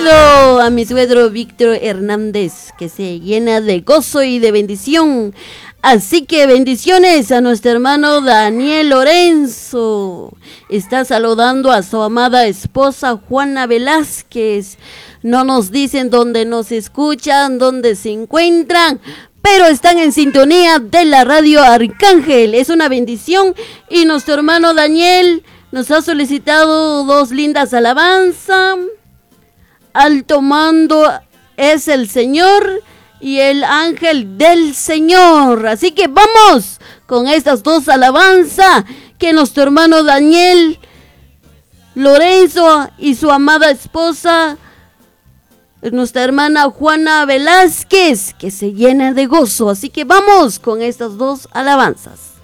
saludo a mi suegro Víctor Hernández, que se llena de gozo y de bendición. Así que bendiciones a nuestro hermano Daniel Lorenzo. Está saludando a su amada esposa Juana Velázquez. No nos dicen dónde nos escuchan, dónde se encuentran, pero están en sintonía de la radio Arcángel. Es una bendición. Y nuestro hermano Daniel nos ha solicitado dos lindas alabanzas. Alto mando es el Señor y el ángel del Señor. Así que vamos con estas dos alabanzas que nuestro hermano Daniel Lorenzo y su amada esposa, nuestra hermana Juana Velázquez, que se llena de gozo. Así que vamos con estas dos alabanzas.